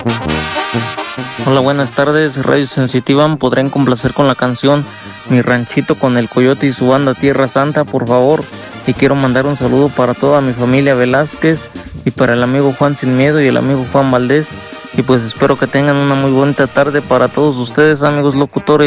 Hola, buenas tardes, Radio Sensitiva. ¿Podrían complacer con la canción Mi Ranchito con el Coyote y su banda Tierra Santa, por favor? Y quiero mandar un saludo para toda mi familia Velázquez y para el amigo Juan Sin Miedo y el amigo Juan Valdés. Y pues espero que tengan una muy bonita tarde para todos ustedes, amigos locutores.